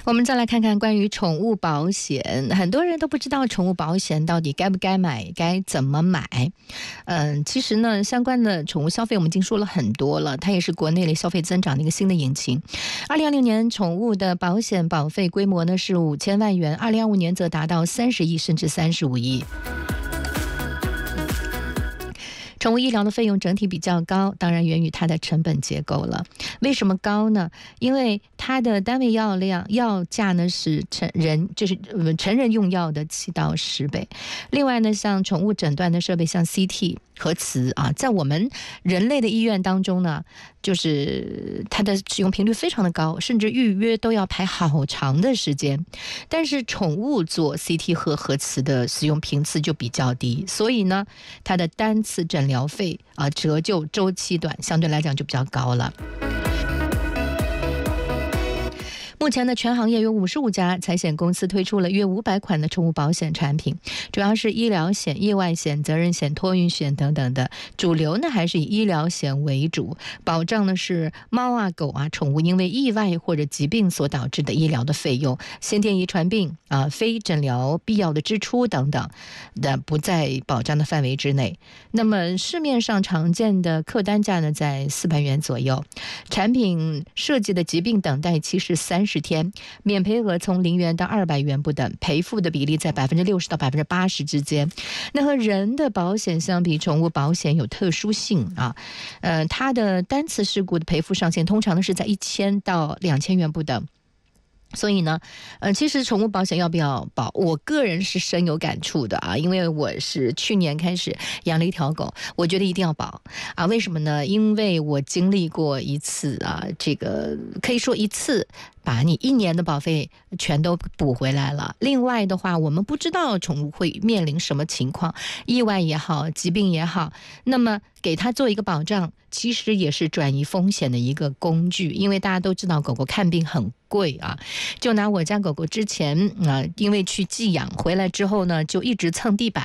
我们再来看看关于宠物保险，很多人都不知道宠物保险到底该不该买，该怎么买。其实呢，相关的宠物消费我们已经说了很多了，它也是国内的消费增长的一个新的引擎。2020年宠物的保险保费规模呢是5000万元，2025年则达到30亿甚至35亿。宠物医疗的费用整体比较高，当然源于它的成本结构了。为什么高呢？因为它的单位药价呢是成人用药的7到10倍。另外呢，像宠物诊断的设备，像 CT、核磁啊，在我们人类的医院当中呢，就是它的使用频率非常的高，甚至预约都要排好长的时间。但是宠物做 CT 和核磁的使用频次就比较低，所以呢，它的单次诊疗费折旧周期短，相对来讲就比较高了。目前呢，全行业有55家财险公司推出了约500款的宠物保险产品，主要是医疗险、意外险、责任险、托运险等等的。主流呢还是以医疗险为主，保障呢是猫啊、狗啊宠物因为意外或者疾病所导致的医疗的费用，先天遗传病非诊疗必要的支出等等的不在保障的范围之内。那么市面上常见的客单价呢在400元左右，产品设计的疾病等待期是30天，免赔额从0元到200元不等，赔付的比例在60%到80%之间。那和人的保险相比，宠物保险有特殊性它的单次事故的赔付上限通常是在1000到2000元不等。所以呢，其实宠物保险要不要保，我个人是深有感触的因为我是去年开始养了一条狗，我觉得一定要保为什么呢？因为我经历过一次这个可以说一次把你1年的保费全都补回来了。另外的话，我们不知道宠物会面临什么情况，意外也好，疾病也好，那么给它做一个保障，其实也是转移风险的一个工具。因为大家都知道狗狗看病很贵就拿我家狗狗之前因为去寄养回来之后呢，就一直蹭地板